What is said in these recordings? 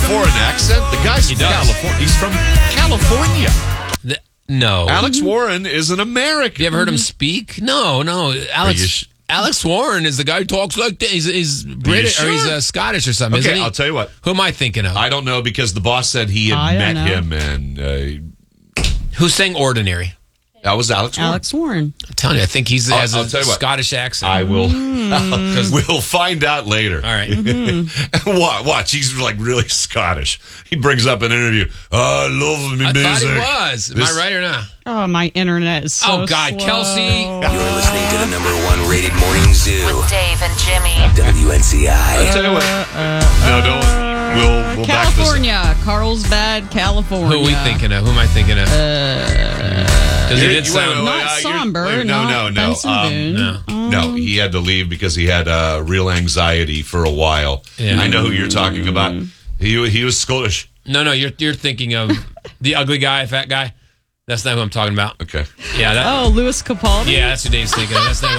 foreign accent? The guy's from California. He's from California. No. Alex Warren is an American. You ever heard him speak? No. Alex Warren is the guy who talks like that. He's British or he's Scottish or something. Okay, isn't he? I'll tell you what. Who am I thinking of? I don't know because the boss said he had met him and who sang Ordinary? That was Alex Warren. Alex Warren. I'm telling you, I think he has a Scottish accent. I will. We'll find out later. All right. Watch. He's like really Scottish. He brings up an interview. I love me music. I thought he was. Am I right or not? Oh, my internet is so God, slow. Kelsey. You're listening to the #1 rated morning zoo. With Dave and Jimmy. WNCI. I'll tell you what. No, don't. We'll back this up. California. Carlsbad, California. Who are we thinking of? Who am I thinking of? Because he did sound... Not somber. No. No, he had to leave because he had real anxiety for a while. Yeah. I know who you're talking about. He was Scottish. No, you're thinking of the ugly guy, fat guy. That's not who I'm talking about. Okay. Yeah. Louis Capaldi? Yeah, that's who Dave's thinking of. That's not who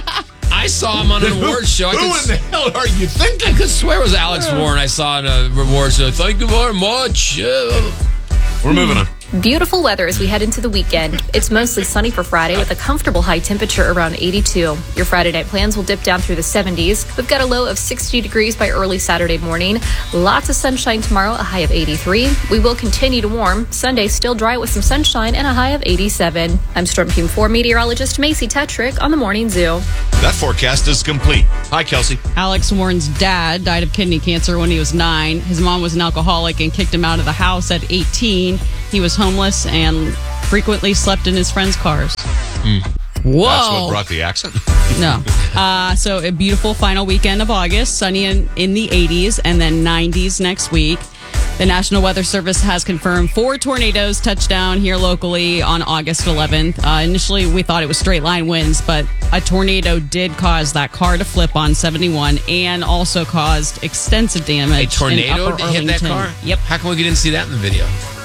I saw him on an awards show. Who in the hell are you thinking? I could swear it was Alex Warren I saw in a reward show. Thank you very much. We're moving on. Beautiful weather as we head into the weekend. It's mostly sunny for Friday with a comfortable high temperature around 82. Your Friday night plans will dip down through the 70s. We've got a low of 60 degrees by early Saturday morning. Lots of sunshine tomorrow, a high of 83. We will continue to warm. Sunday still dry with some sunshine and a high of 87. I'm Storm Team 4 meteorologist Macy Tetrick on the Morning Zoo. That forecast is complete. Hi, Kelsey. Alex Warren's dad died of kidney cancer when he was 9. His mom was an alcoholic and kicked him out of the house at 18. He was homeless and frequently slept in his friends' cars. Whoa. That's what brought the accent? No. So a beautiful final weekend of August, sunny in the 80s and then 90s next week. The National Weather Service has confirmed 4 tornadoes touched down here locally on August 11th. Initially, we thought it was straight line winds, but a tornado did cause that car to flip on 71 and also caused extensive damage. A tornado in Upper hit that Arlington. car? Yep. How come we didn't see that in the video?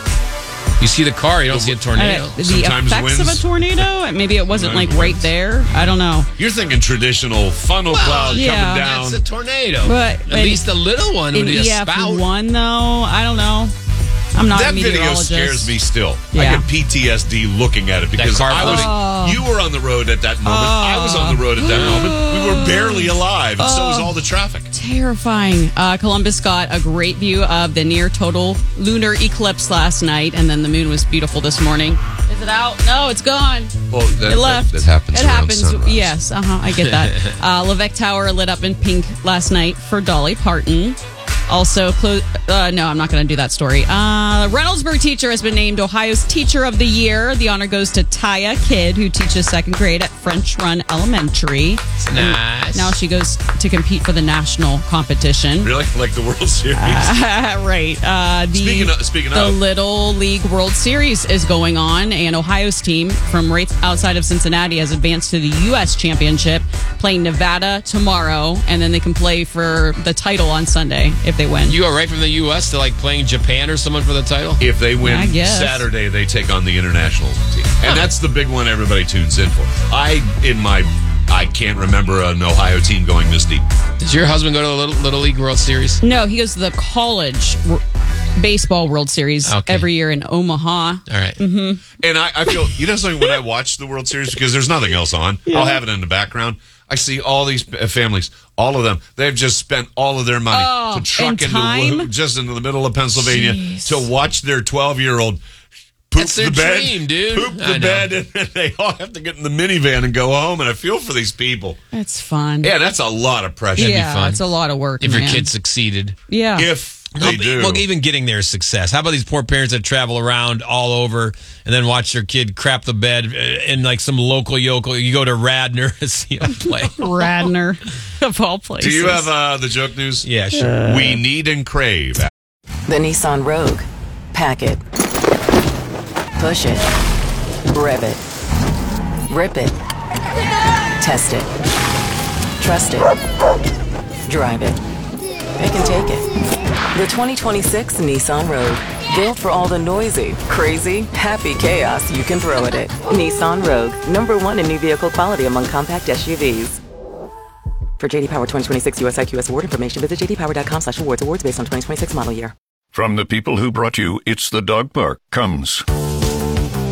You see the car, you don't see a tornado. The Sometimes effects of a winds. tornado? Maybe it wasn't like Sometimes right winds. there. I don't know. You're thinking traditional funnel cloud yeah. coming down. That's a tornado. But at least the little one would In be a spout. EF1, though, I don't know. I'm not That a video meteorologist. scares me still. I Yeah. get PTSD looking at it because car you were on the road at that moment. I was on the road at that moment. We were barely alive, and so was all the traffic. Terrifying. Columbus got a great view of the near total lunar eclipse last night, and then the moon was beautiful this morning. Is it out? No, it's gone. Well, It left. That happens. It around happens. sunrise. Yes, I get that. Levesque Tower lit up in pink last night for Dolly Parton. Also, no, I'm not going to do that story. Reynoldsburg teacher has been named Ohio's Teacher of the Year. The honor goes to Taya Kidd, who teaches second grade at French Run Elementary. Nice. Now she goes to compete for the national competition. Really, like the World Series. Right. Speaking the of, Little League World Series is going on, and Ohio's team from right outside of Cincinnati has advanced to the U.S. Championship, playing Nevada tomorrow, and then they can play for the title on Sunday if they win. You go right from the U.S. to like playing Japan or someone for the title? if they I win guess. Saturday, they take on the international team, and that's the big one everybody tunes in for. I can't remember an Ohio team going this deep. Did your husband go to the Little League World Series? No, he goes to the college baseball World Series every year in Omaha. All right. And I feel, something when I watch the World Series, because there's nothing else on, I'll have it in the background. I see all these families, all of them, they've just spent all of their money to truck into the middle of Pennsylvania to watch their 12-year-old poop That's their the bed, dream, dude. poop the bed, and then they all have to get in the minivan and go home. And I feel for these people. It's fun. Yeah, that's a lot of pressure. Yeah, fun. it's a lot of work. If your man. kid succeeded. Yeah. If they do. Well, even getting there is success. How about these poor parents that travel around all over and then watch their kid crap the bed in like some local yokel? You go to Radnor to see them play. Radnor, of all places. Do you have the joke news? Yeah, sure. We need and crave. The Nissan Rogue. Pack it. Push it. Rev it. Rip it. Test it. Trust it. Drive it. They can take it. The 2026 Nissan Rogue. Built for all the noisy, crazy, happy chaos you can throw at it. Nissan Rogue. #1 in new vehicle quality among compact SUVs. For JD Power 2026 US IQS award information, visit jdpower.com/awards. Awards based on 2026 model year. From the people who brought you It's the Dog Park comes